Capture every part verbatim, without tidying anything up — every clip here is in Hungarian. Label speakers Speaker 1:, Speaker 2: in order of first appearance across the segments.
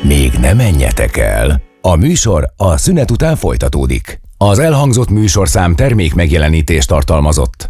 Speaker 1: Még ne menjetek el! A műsor a szünet után folytatódik. Az elhangzott műsorszám termék megjelenítést tartalmazott.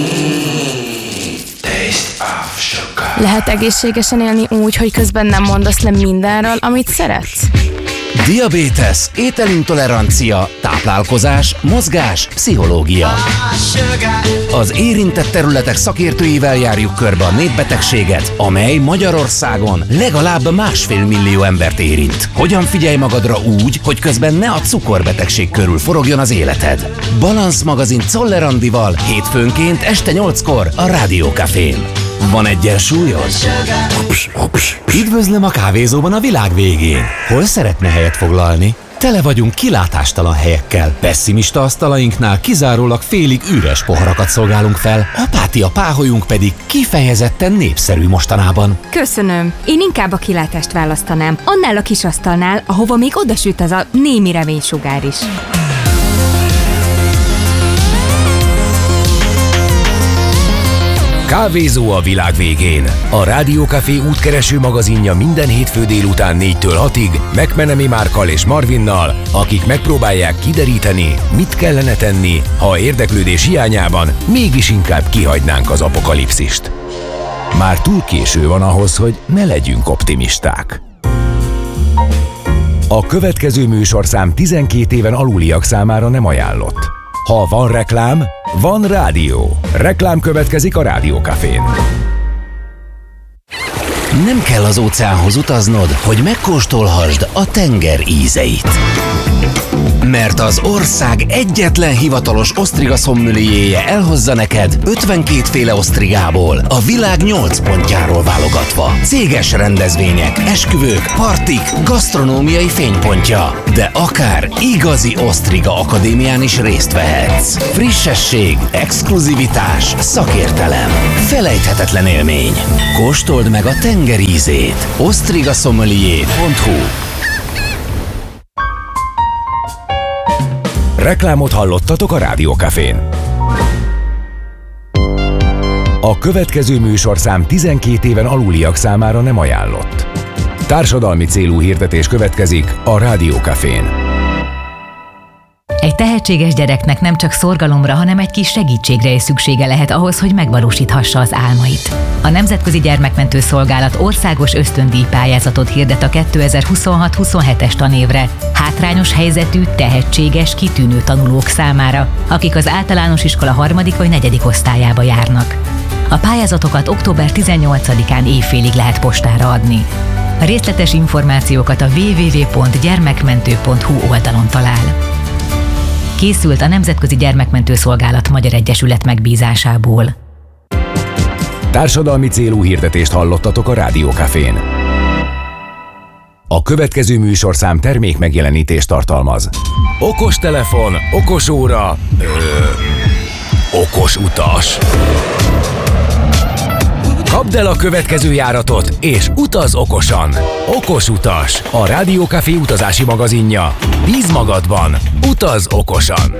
Speaker 2: Lehet egészségesen élni úgy, hogy közben nem mondasz le mindenről, amit szeretsz?
Speaker 3: Diabétesz, ételintolerancia, táplálkozás, mozgás, pszichológia. Az érintett területek szakértőivel járjuk körbe a népbetegséget, amely Magyarországon legalább másfél millió embert érint. Hogyan figyelj magadra úgy, hogy közben ne a cukorbetegség körül forogjon az életed? Balansz magazin Czoller Andival hétfőnként este nyolckor a Rádió Cafén. Van egyensúlyod? Ups, ups. Üdvözlöm a kávézóban a világ végén. Hol szeretne helyet foglalni? Tele vagyunk kilátástalan helyekkel. Pessimista asztalainknál kizárólag félig üres poharakat szolgálunk fel, apátia páholyunk pedig kifejezetten népszerű mostanában.
Speaker 4: Köszönöm. Én inkább a kilátást választanám. Annál a kis asztalnál, ahova még odasüt az a némi reménysugár is.
Speaker 1: Kávézó a világ végén. A Rádió Café útkereső magazinja minden hétfő délután négytől hatig McMenemy Márkkal és Marvinnal, akik megpróbálják kideríteni, mit kellene tenni, ha érdeklődés hiányában mégis inkább kihagynánk az apokalipszist. Már túl késő van ahhoz, hogy ne legyünk optimisták. A következő műsorszám tizenkét éven aluliak számára nem ajánlott. Ha van reklám, van rádió. Reklám következik a Rádió Cafén.
Speaker 3: Nem kell az óceánhoz utaznod, hogy megkóstolhassd a tenger ízeit. Mert az ország egyetlen hivatalos osztriga szommelierje elhozza neked ötvenkét féle osztrigából, a világ nyolc pontjáról válogatva. Céges rendezvények, esküvők, partik, gasztronómiai fénypontja. De akár igazi osztriga akadémián is részt vehetsz. Frissesség, exkluzivitás, szakértelem. Felejthetetlen élmény. Kóstold meg a tenger ízét. osztrigasommelier pont hu.
Speaker 1: Reklámot hallottatok a Rádió Cafén. A következő műsorszám tizenkét éven aluliak számára nem ajánlott. Társadalmi célú hirdetés következik a Rádió Cafén.
Speaker 5: Egy tehetséges gyereknek nem csak szorgalomra, hanem egy kis segítségre is szüksége lehet ahhoz, hogy megvalósíthassa az álmait. A Nemzetközi Gyermekmentő Szolgálat országos ösztöndíj pályázatot hirdet a kétezer-huszonhat huszonhetes tanévre hátrányos helyzetű, tehetséges, kitűnő tanulók számára, akik az általános iskola harmadik vagy negyedik osztályába járnak. A pályázatokat október tizennyolcadikán évfélig lehet postára adni. A részletes információkat a double-u double-u double-u pont gyermekmentő pont hu oldalon talál. Készült a Nemzetközi Gyermekmentő Szolgálat Magyar Egyesület megbízásából.
Speaker 1: Társadalmi célú hirdetést hallottatok a Rádió Cafén. A következő műsorszám termék megjelenítést tartalmaz. Okos telefon, okos óra, ö, okos utas. Kapd el a következő járatot, és utaz okosan. Okos utas, a Rádió Café utazási magazinja. Bíz magadban, utaz okosan.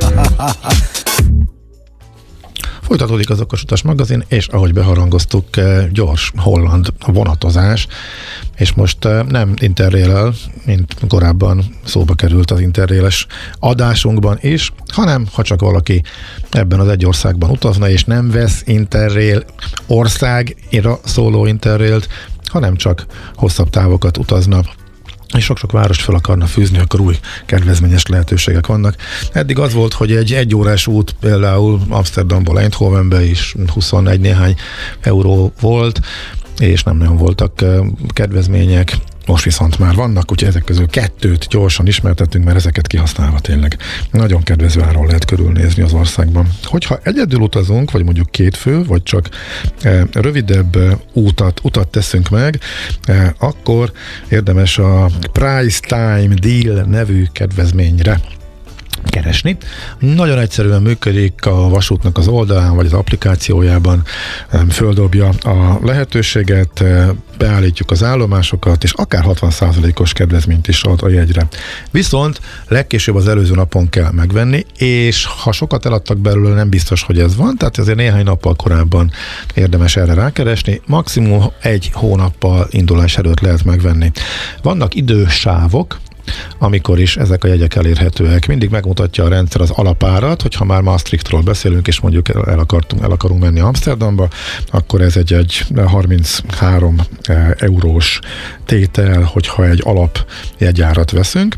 Speaker 6: Folytatódik az Okos Utas magazin, és ahogy beharangoztuk, gyors holland vonatozás, és most nem Interrail-el, mint korábban szóba került az Interrail-es adásunkban is, hanem ha csak valaki ebben az egy országban utazna, és nem vesz Interrail országra szóló Interrailt, hanem csak hosszabb távokat utazna, és sok-sok várost fel akarna fűzni, akkor új kedvezményes lehetőségek vannak. Eddig az volt, hogy egy egyórás út például Amsterdamból Eindhovenbe is huszonegy néhány euró volt, és nem nagyon voltak kedvezmények. Most viszont már vannak, úgyhogy ezek közül kettőt gyorsan ismertettünk, mert ezeket kihasználva tényleg nagyon kedvező áron lehet körülnézni az országban. Hogyha egyedül utazunk, vagy mondjuk két fő, vagy csak e, rövidebb útat, utat teszünk meg, e, akkor érdemes a Price Time Deal nevű kedvezményre keresni. Nagyon egyszerűen működik a vasútnak az oldalán, vagy az applikációjában, földobja a lehetőséget, beállítjuk az állomásokat, és akár hatvan százalékos kedvezményt is ad a jegyre. Viszont legkésőbb az előző napon kell megvenni, és ha sokat eladtak belőle, nem biztos, hogy ez van, tehát azért néhány nappal korábban érdemes erre rákeresni, maximum egy hónappal indulás előtt lehet megvenni. Vannak idősávok, amikor is ezek a jegyek elérhetőek. Mindig megmutatja a rendszer az alapárat, hogyha már Maastrichtról beszélünk, és mondjuk el, akartunk, el akarunk menni Amsterdamba, akkor ez egy, egy harminchárom eurós tétel, hogyha egy alap jegyárat veszünk.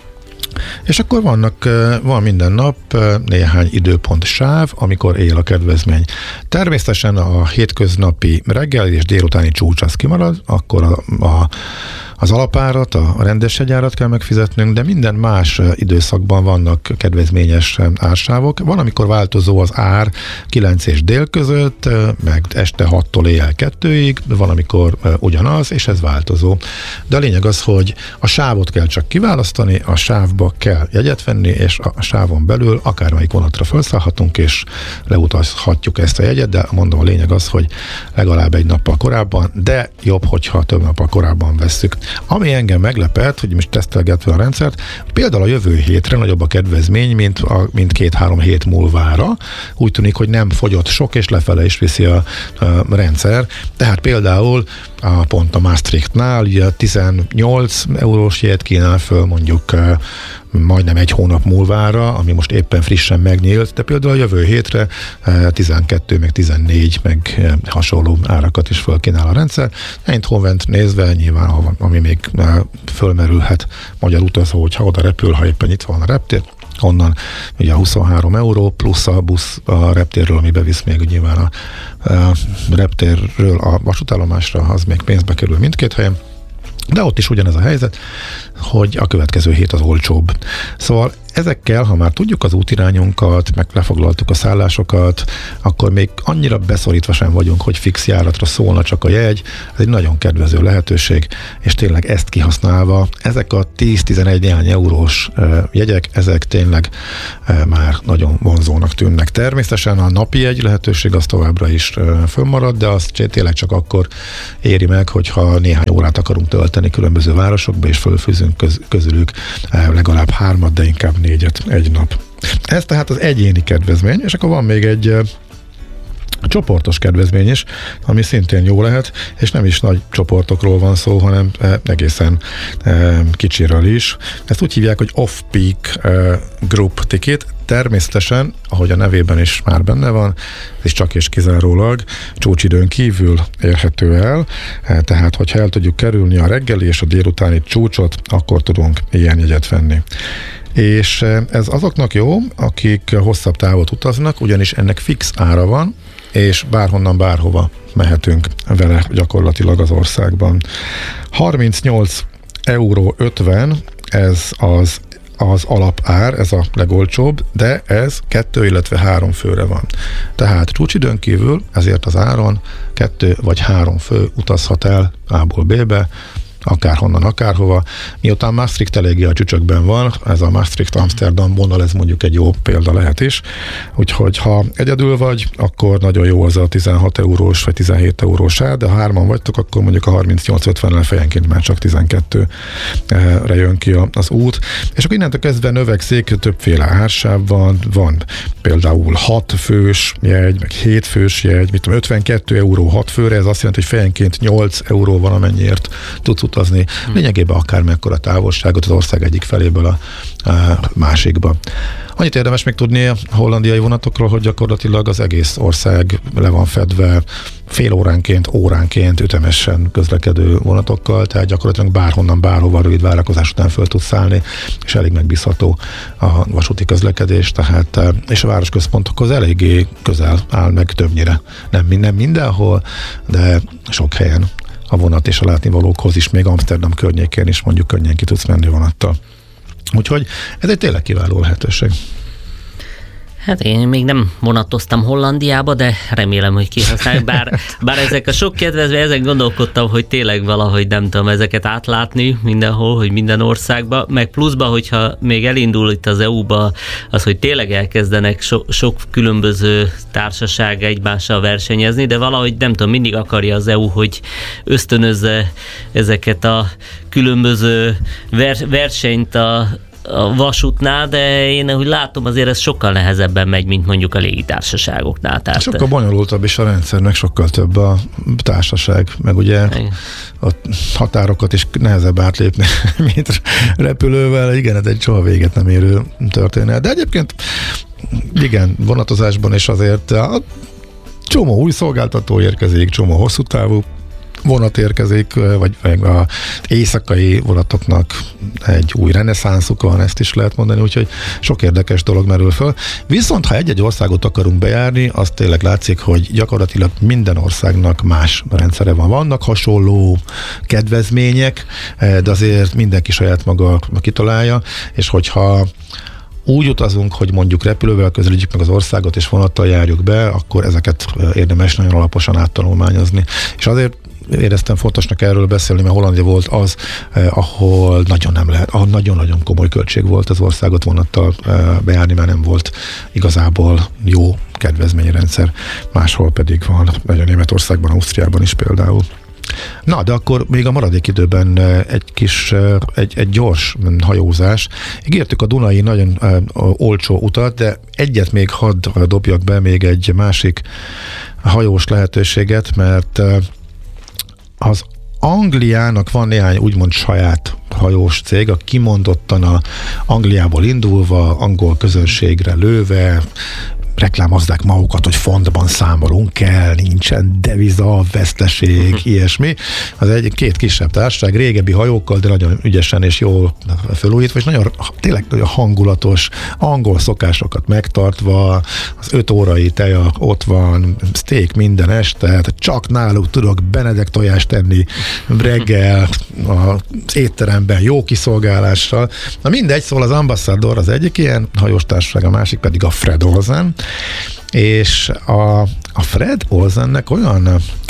Speaker 6: És akkor vannak, van minden nap néhány időpont sáv, amikor él a kedvezmény. Természetesen a hétköznapi reggel és délutáni csúcs az kimarad, akkor a, a az alapárat, a rendes jegyárat kell megfizetnünk, de minden más időszakban vannak kedvezményes ársávok. Van, amikor változó az ár kilenc és dél között, meg este hattól éjjel kettőig, van, amikor ugyanaz, és ez változó. De a lényeg az, hogy a sávot kell csak kiválasztani, a sávba kell jegyet venni, és a sávon belül akármelyik vonatra felszállhatunk, és leutazhatjuk ezt a jegyet, de mondom, a lényeg az, hogy legalább egy nappal korábban, de jobb, hogyha több nappal korábban vesszük. Ami engem meglepett, hogy most tesztelgetve a rendszert, például a jövő hétre nagyobb a kedvezmény, mint, a, mint két-három hét múlvára. Úgy tűnik, hogy nem fogyott sok, és lefele is viszi a, a rendszer. Tehát például a, pont a Maastrichtnál ugye tizennyolc eurós jegyet kínál föl mondjuk majdnem egy hónap múlvára, ami most éppen frissen megnyílt, de például a jövő hétre tizenkettő, meg tizennégy, meg hasonló árakat is fölkínál a rendszer. Eindhovent nézve nyilván, ami még fölmerülhet magyar utazó, hogyha oda repül, ha éppen itt van a reptér, onnan ugye a huszonhárom euró plusz a busz a reptérről, ami bevisz még nyilván a, a reptérről a vasútállomásra, az még pénzbe kerül mindkét helyen. De ott is ugyanez a helyzet, hogy a következő hét az olcsóbb. Szóval ezekkel, ha már tudjuk az útirányunkat, meg lefoglaltuk a szállásokat, akkor még annyira beszorítva sem vagyunk, hogy fix járatra szólna csak a jegy. Ez egy nagyon kedvező lehetőség, és tényleg ezt kihasználva, ezek a tíz-tizenegy néhány eurós jegyek, ezek tényleg már nagyon vonzónak tűnnek. Természetesen a napi jegy lehetőség az továbbra is fönnmarad, de az tényleg csak akkor éri meg, hogyha néhány órát akarunk tölteni különböző városokba, és fölfűzünk köz, közülük legalább hármat, de inkább négyet egy nap. Ez tehát az egyéni kedvezmény, és akkor van még egy csoportos kedvezmény is, ami szintén jó lehet, és nem is nagy csoportokról van szó, hanem egészen kicsiről is. Ezt úgy hívják, hogy off-peak group ticket. Természetesen, ahogy a nevében is már benne van, és csak és kizárólag csúcsidőn kívül érhető el, tehát hogyha el tudjuk kerülni a reggeli és a délutáni csúcsot, akkor tudunk ilyen jegyet venni. És ez azoknak jó, akik hosszabb távot utaznak, ugyanis ennek fix ára van, és bárhonnan bárhova mehetünk vele gyakorlatilag az országban. harmincnyolc euró ötven ez az az alapár, ez a legolcsóbb, de ez kettő, illetve három főre van. Tehát csúcsidőn kívül ezért az áron kettő vagy három fő utazhat el A-ból B-be, akárhonnan, akárhova. Miután Maastricht eléggé a csücsökben van, ez a Maastricht-Amsterdam vonal, ez mondjuk egy jó példa lehet is. Úgyhogy ha egyedül vagy, akkor nagyon jó az a tizenhat eurós vagy tizenhét eurós ár, de ha hárman vagytok, akkor mondjuk a harmincnyolc ötvennel fejenként már csak tizenkettőre jön ki az út. És akkor innentől kezdve növekszik, többféle ársáv van, van például hat fős jegy, meg hét fős jegy, mit tudom, ötvenkettő euró hat főre, ez azt jelenti, hogy fejenként nyolc euró van, amennyiért tudsz utazni. Hmm. Lényegében akár mekkora távolságot az ország egyik feléből a, a másikba. Annyit érdemes még tudni a hollandiai vonatokról, hogy gyakorlatilag az egész ország le van fedve fél óránként, óránként ütemesen közlekedő vonatokkal, tehát gyakorlatilag bárhonnan, bárhova rövid várakozás után föl tudsz szállni, és elég megbízható a vasúti közlekedés, tehát és a városközpontokhoz eléggé közel áll meg többnyire. Nem, nem mindenhol, de sok helyen a vonat és a látnivalókhoz is, még Amsterdam környékén is mondjuk könnyen ki tudsz menni vonattal. Úgyhogy ez egy tényleg kiváló lehetőség.
Speaker 7: Hát én még nem vonatoztam Hollandiába, de remélem, hogy kihasználják. Bár, bár ezek a sok kedvezmény, ezen gondolkodtam, hogy tényleg valahogy nem tudom ezeket átlátni mindenhol, hogy minden országba, meg pluszba, hogyha még elindul itt az é u-ba az, hogy tényleg elkezdenek so, sok különböző társaság egymással versenyezni, de valahogy nem tudom, mindig akarja az é u, hogy ösztönözze ezeket a különböző vers, versenyt a a vasútnál, de én úgy látom, azért ez sokkal nehezebben megy, mint mondjuk a légitársaságoknál. Tehát
Speaker 6: sokkal bonyolultabb is a rendszernek, sokkal több a társaság, meg ugye a határokat is nehezebb átlépni, mint repülővel. Igen, ez egy soha véget nem érő történet. De egyébként igen, vonatozásban is azért a csomó új szolgáltató érkezik, csomó hosszú távú vonat érkezik, vagy az éjszakai vonatoknak egy új reneszánszuk van, ezt is lehet mondani, úgyhogy sok érdekes dolog merül föl. Viszont, ha egy-egy országot akarunk bejárni, az tényleg látszik, hogy gyakorlatilag minden országnak más rendszere van. Vannak hasonló kedvezmények, de azért mindenki saját maga kitalálja, és hogyha úgy utazunk, hogy mondjuk repülővel közelítjük meg az országot, és vonattal járjuk be, akkor ezeket érdemes nagyon alaposan áttanulmányozni. És azért éreztem fontosnak erről beszélni, mert Hollandia volt az, eh, ahol nagyon nem lehet, ahol nagyon-nagyon komoly költség volt az országot vonattal eh, bejárni, mert nem volt igazából jó kedvezményrendszer. Máshol pedig van, vagy a Németországban, Ausztriában is például. Na, de akkor még a maradék időben egy kis, egy, egy gyors hajózás. Ígértük a Dunai nagyon uh, olcsó utat, de egyet még hadd dobjak be, még egy másik hajós lehetőséget, mert uh, az Angliának van néhány úgymond saját hajós cég, a kimondottan a Angliából indulva, angol közönségre lőve, reklámozzák magukat, hogy fontban számolunk el, nincsen deviza, veszteség, uh-huh. ilyesmi. Az egy két kisebb társaság, régebbi hajókkal, de nagyon ügyesen és jól felújítva, és nagyon, tényleg nagyon hangulatos, angol szokásokat megtartva, az öt órai teja ott van, steak minden este, csak náluk tudok benedek tojást tenni reggel, az étteremben jó kiszolgálással. Na mindegy, szóval az Ambassador az egyik ilyen hajós társaság, a másik pedig a Fred Olsen, és a, a Fred Olsennek olyan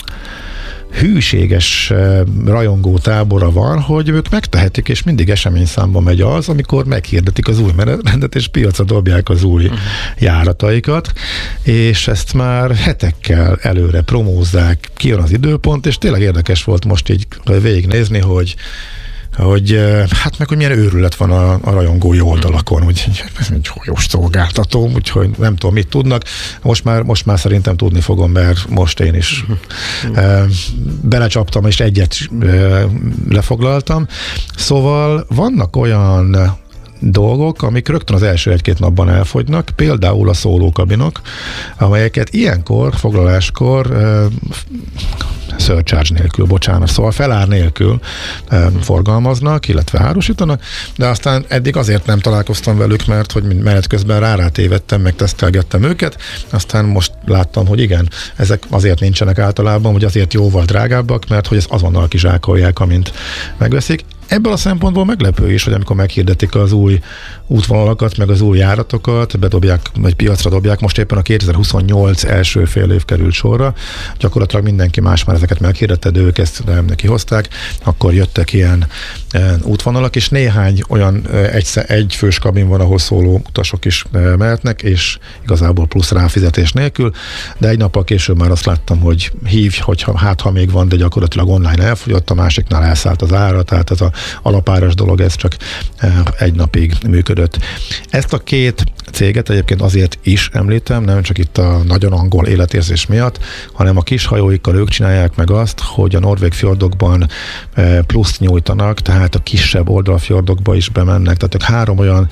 Speaker 6: hűséges rajongó tábora van, hogy ők megtehetik, és mindig eseményszámban megy az, amikor meghirdetik az új menetrendet, és piacra dobják az új uh-huh. járataikat, és ezt már hetekkel előre promózzák, kijön az időpont, és tényleg érdekes volt most így végignézni, hogy hogy hát meg, hogy milyen őrület van a, a rajongói oldalakon, úgyhogy ez egy hajós szolgáltató, úgyhogy nem tudom, mit tudnak. Most már, most már szerintem tudni fogom, mert most én is e, belecsaptam, és egyet e, lefoglaltam. Szóval vannak olyan dolgok, amik rögtön az első egy-két napban elfogynak, például a szólókabinok, amelyeket ilyenkor, foglaláskor uh, surcharge nélkül, bocsánat, szóval felár nélkül uh, forgalmaznak, illetve árusítanak, de aztán eddig azért nem találkoztam velük, mert hogy menet közben rá tévedtem, meg tesztelgettem őket, aztán most láttam, hogy igen, ezek azért nincsenek általában, hogy azért jóval drágábbak, mert hogy ezt azonnal kizsákolják, amint megveszik. Ebből a szempontból meglepő is, hogy amikor meghirdetik az új útvonalakat, meg az új járatokat, bedobják, vagy piacra dobják, most éppen a kétezer-huszonnyolc első fél év került sorra, gyakorlatilag mindenki más már ezeket meghirdette, de ők ezt nem neki hozták, akkor jöttek ilyen e, útvonalak, és néhány olyan e, egy, egy fős kabin van, ahol szóló utasok is e, mehetnek, és igazából plusz ráfizetés nélkül, de egy nappal később már azt láttam, hogy hívj, hogyha hát ha még van, de gyakorlatilag online elfogyott, a másiknál elszállt az ára, tehát ez a alapáras dolog, ez csak egy napig működött. Ezt a két céget egyébként azért is említem, nem csak itt a nagyon angol életérzés miatt, hanem a kis hajóikkal ők csinálják meg azt, hogy a norvég fjordokban pluszt nyújtanak, tehát a kisebb oldalfjordokba is bemennek, tehát ők három olyan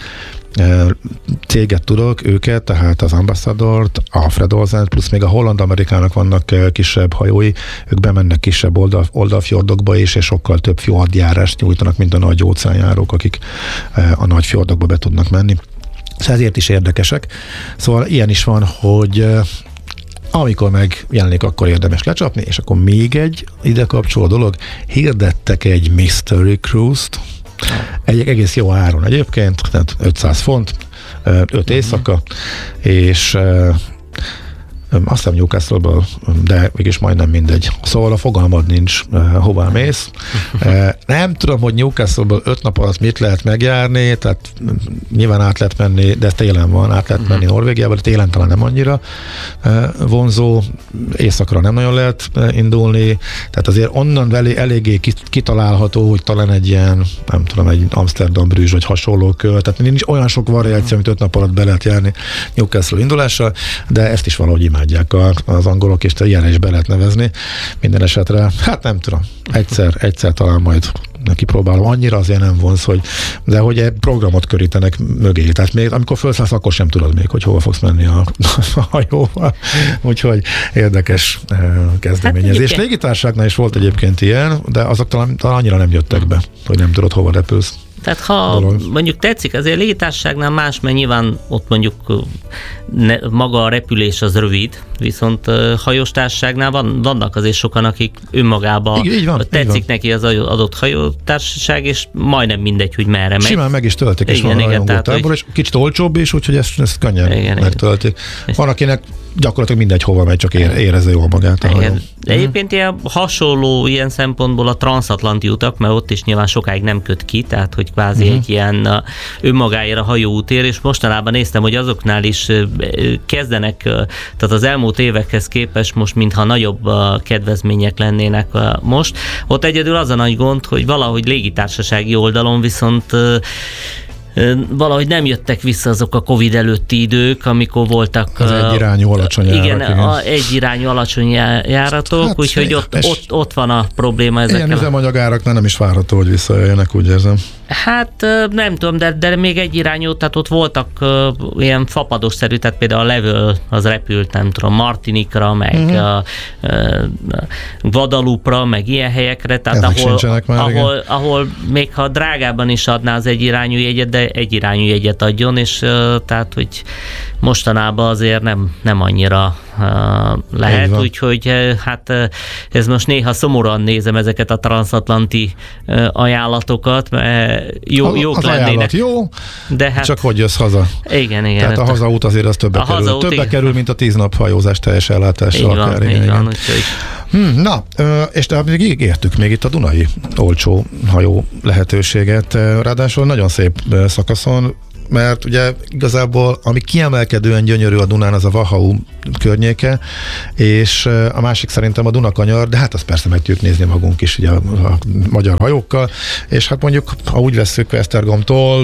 Speaker 6: céget tudok, őket, tehát az Ambassadort, a Fred Olsen, plusz még a Holland-Amerikának vannak kisebb hajói, ők bemennek kisebb oldal, oldalfjordokba is, és sokkal több fjordjárást nyújtanak, mint a nagy óceánjárók, akik a nagy fjordokba be tudnak menni. Szóval ezért is érdekesek. Szóval ilyen is van, hogy amikor megjelenik, akkor érdemes lecsapni, és akkor még egy ide kapcsoló dolog, hirdettek egy Mystery Cruise-t, egy egész jó áron egyébként, tehát ötszáz font, öt éjszaka, és azt hiszem Newcastle-ből, de mégis majdnem mindegy. Szóval a fogalmad nincs, hová mész. Nem tudom, hogy Newcastle-ből öt nap alatt mit lehet megjárni, tehát nyilván át lehet menni, de ez télen van, át lehet menni Norvégiába, de télen talán nem annyira vonzó, éjszakra nem nagyon lehet indulni, tehát azért onnan elég, eléggé kitalálható, hogy talán egy ilyen, nem tudom, egy Amsterdam, Brüzs vagy hasonló kör, tehát nincs olyan sok variáció, amit öt nap alatt be lehet járni Newcastle indulással, de ezt is valahogy imádják az angolok, és ilyen is be lehet nevezni. Minden esetre, hát nem tudom, egyszer, egyszer talán majd kipróbálom. Annyira azért nem vonz, hogy, de hogy egy programot körítenek mögé. Tehát még amikor felszállsz, akkor sem tudod még, hogy hova fogsz menni a, a hajóval. Úgyhogy érdekes kezdeményezés. Hát, légitársaságnál is volt egyébként ilyen, de azok talán, talán annyira nem jöttek be, hogy nem tudod, hova repülsz.
Speaker 7: Tehát ha dolog. Mondjuk tetszik, azért légitársaságnál más, mert nyilván ott mondjuk ne, maga a repülés az rövid, viszont uh, hajóstársaságnál van, vannak azért sokan, akik önmagában így, így van, tetszik így neki az adott hajótársaság, és majdnem mindegy, hogy merre megy.
Speaker 6: Simán meg is töltik, és igen, van igen, tehát, tábor, és kicsit olcsóbb is, úgyhogy ezt, ezt könnyen igen, megtöltik. Igen. Van, akinek gyakorlatilag mindegy, hova megy, csak ér, érezze jól magát a hajó.
Speaker 7: Egyébként ilyen hasonló ilyen szempontból a transatlanti utak, mert ott is nyilván sokáig nem köt ki, tehát hogy kvázi uh-huh. egy ilyen önmagáért a hajóútér, és mostanában néztem, hogy azoknál is kezdenek, tehát az elmúlt évekhez képest most mintha nagyobb kedvezmények lennének most. Ott egyedül az a nagy gond, hogy valahogy légitársasági oldalon viszont valahogy nem jöttek vissza azok a Covid előtti idők, amikor voltak
Speaker 6: az egyirányú alacsony járatok.
Speaker 7: Igen, igen. A egyirányú alacsony járatok, hát, úgyhogy ott, ott, ott van a probléma ezekkel.
Speaker 6: Ilyen üzemanyagáraknál nem is várható, hogy visszajöjjenek, úgy érzem.
Speaker 7: Hát nem tudom, de, de még egyirányú, tehát ott voltak uh, ilyen fapados-szerű, tehát például a Level az repült, nem tudom, Martinikra, meg uh-huh. a, uh, Guadalupe-ra, meg ilyen helyekre, tehát ahol, már, ahol, ahol még ha drágában is adná az egyirányú jegyet, de egyirányú jegyet adjon, és uh, tehát, hogy mostanában azért nem, nem annyira uh, lehet, úgyhogy uh, hát uh, ez most néha szomorúan nézem ezeket a transatlanti uh, ajánlatokat, mert jó,
Speaker 6: a,
Speaker 7: jók
Speaker 6: az
Speaker 7: lennének.
Speaker 6: Ajánlat jó,
Speaker 7: de hát,
Speaker 6: csak hogy jössz haza.
Speaker 7: Igen, igen.
Speaker 6: Tehát a hazaút azért az többe kerül. Hazaút, többe igen. kerül, mint a tíz nap hajózás teljes ellátással.
Speaker 7: Így van, akár, így igen, van. Úgyhogy...
Speaker 6: Hmm, na, és de még ígértük még itt a Dunai olcsó hajó lehetőséget. Ráadásul nagyon szép szakaszon, mert ugye igazából ami kiemelkedően gyönyörű a Dunán, az a Wachau környéke, és a másik szerintem a Dunakanyar, de hát azt persze meg tudjuk nézni magunk is ugye a, a magyar hajókkal, és hát mondjuk, ha úgy vesszük Esztergomtól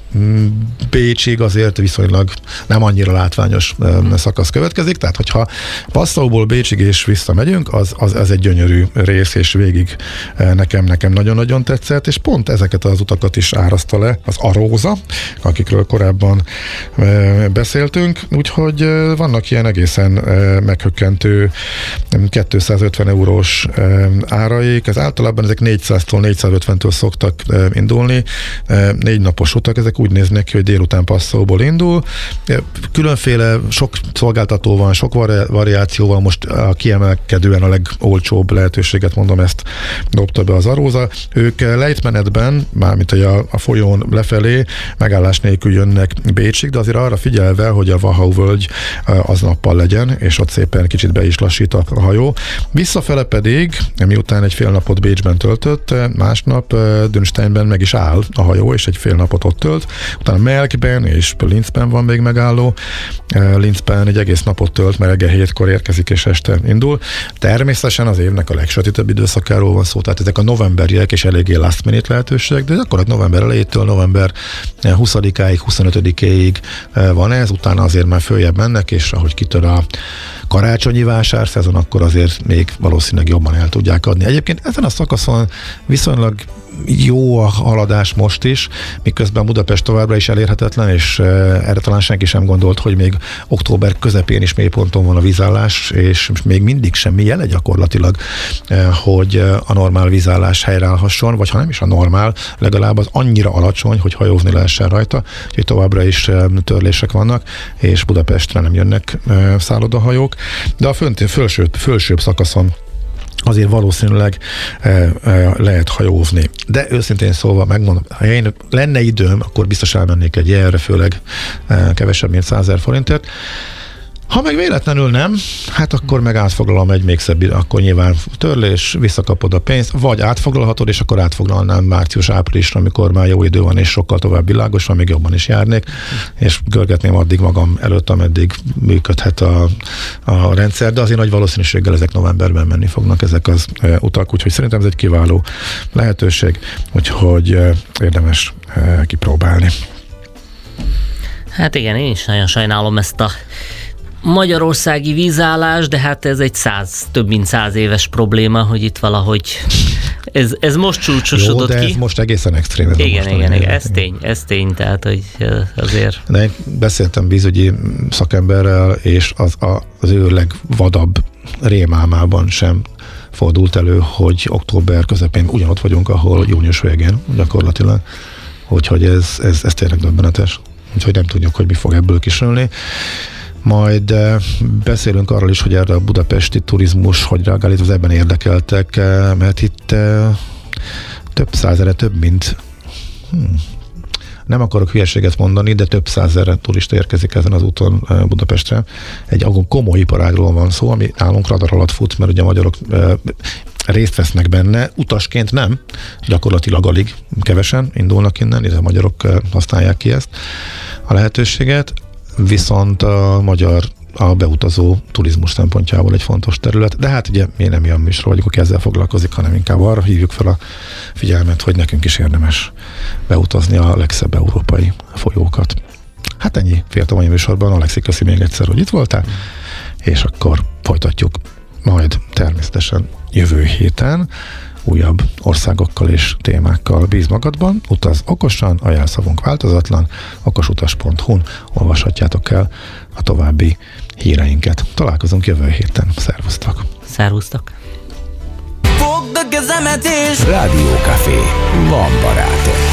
Speaker 6: Bécsig azért viszonylag nem annyira látványos hmm. szakasz következik, tehát hogyha Passauból Bécsig és visszamegyünk, az, az ez egy gyönyörű rész, és végig nekem, nekem nagyon-nagyon tetszett, és pont ezeket az utakat is áraszta le az Aróza, akikről korábban beszéltünk, úgyhogy vannak ilyen egészen meghökkentő kétszázötven eurós áraik, ez általában ezek négyszáztól négyszázötventől szoktak indulni, négy napos utak, ezek úgy néznek ki, hogy délután Passauból indul, különféle sok szolgáltató van, sok vari- variáció van, most a kiemelkedően a legolcsóbb lehetőséget mondom, ezt dobta be az Aróza, ők lejtmenetben, mármint a, a folyón lefelé megállás nélkül jönnek Bécsig, de azért arra figyelve, hogy a Wachau völgy az nappal legyen, és ott szépen kicsit be is lassít a hajó. Visszafele pedig, miután egy fél napot Bécsben töltött, másnap Dünsteinben meg is áll a hajó, és egy fél napot ott tölt. Utána Melkben és Linzben van még megálló. Linzben egy egész napot tölt, mert reggel hétkor érkezik, és este indul. Természetesen az évnek a legsötétebb időszakáról van szó, tehát ezek a novemberiek és eléggé last minute lehetőség, de gyakorlatilag november elejétől november huszadikáig, huszonötödikéig van ez, utána azért már följebb mennek, és ahogy kitör a karácsonyi vásárszezon, akkor azért még valószínűleg jobban el tudják adni. Egyébként ezen a szakaszon viszonylag jó a haladás most is, miközben Budapest továbbra is elérhetetlen, és erre talán senki sem gondolt, hogy még október közepén is mélyponton van a vízállás, és még mindig semmi jele gyakorlatilag, hogy a normál vízállás helyreállhasson, vagy ha nem is a normál, legalább az annyira alacsony, hogy hajózni lehessen rajta, hogy továbbra is törlések vannak, és Budapestre nem jönnek szállodahajók, de a fönt, fölsőbb, fölsőbb szakaszon azért valószínűleg e, e, lehet hajózni. De őszintén szólva megmondom, ha én lenne időm, akkor biztos elmennék egy ilyenre, főleg e, kevesebb, mint százezer forintért. Ha meg véletlenül nem, hát akkor meg átfoglalom egy még szebb, akkor nyilván törlés, visszakapod a pénzt, vagy átfoglalhatod, és akkor átfoglalnám március-áprilisra, amikor már jó idő van, és sokkal tovább világos van, még jobban is járnék, és görgetném addig magam előtt, ameddig működhet a, a rendszer, de azért nagy valószínűséggel ezek novemberben menni fognak ezek az e, utak, úgyhogy szerintem ez egy kiváló lehetőség, úgyhogy e, érdemes e, kipróbálni.
Speaker 7: Hát igen, én is nagyon sajnálom ezt a magyarországi vízállás, de hát ez egy száz, több mint száz éves probléma, hogy itt valahogy ez, ez most csúcsosodott
Speaker 6: Jó, de
Speaker 7: ki.
Speaker 6: ez most egészen extrém. Ez
Speaker 7: igen, igen, igen, ez tény, ez tény, tehát hogy azért...
Speaker 6: De én beszéltem vízügyi szakemberrel, és az, a, az ő legvadabb rémálmában sem fordult elő, hogy október közepén ugyanott vagyunk, ahol június végén gyakorlatilag. Úgyhogy ez, ez, ez tényleg döbbenetes. Úgyhogy nem tudjuk, hogy mi fog ebből kisülni. Majd uh, beszélünk arról is, hogy erre a budapesti turizmus, hogy reagál itt az ebben érdekeltek, uh, mert itt uh, több százezre, több mint hmm, nem akarok hülyeséget mondani, de több százezre turista érkezik ezen az úton uh, Budapestre. Egy komoly iparágról van szó, ami nálunk radar alatt fut, mert ugye a magyarok uh, részt vesznek benne, utasként nem, gyakorlatilag alig kevesen indulnak innen, illetve a magyarok uh, használják ki ezt a lehetőséget. Viszont a magyar a beutazó turizmus szempontjából egy fontos terület, de hát ugye mi nem ilyen műsor vagyunk, aki ezzel foglalkozik, hanem inkább arra hívjuk fel a figyelmet, hogy nekünk is érdemes beutazni a legszebb európai folyókat. Hát ennyi fért a mai műsorban. Alexi, köszi még egyszer, hogy itt voltál, és akkor folytatjuk majd természetesen jövő héten újabb országokkal és témákkal. Bíz magadban, utaz okosan, a jelszavunk változatlan, okosutas pont hu-n olvashatjátok el a további híreinket. Találkozunk jövő héten. Szervusztok!
Speaker 7: Szervusztok!
Speaker 1: Rádió Café. Van barátok.